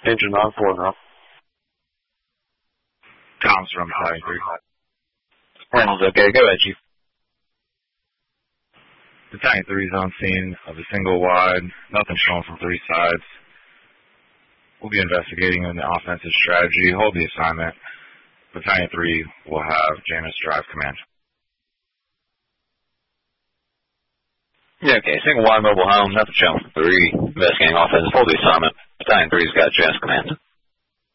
Engine on 4 now. Tom's from Battalion 3. Reynolds, okay, go ahead, Chief. Battalion 3 is on scene of a single wide, nothing showing from 3 sides. We'll be investigating an offensive strategy. Hold the assignment. Battalion 3 will have Janus drive command. Yeah, okay, single wide mobile home, nothing showing from 3. Investigating offensive, hold the assignment. Battalion 3's got Janus command.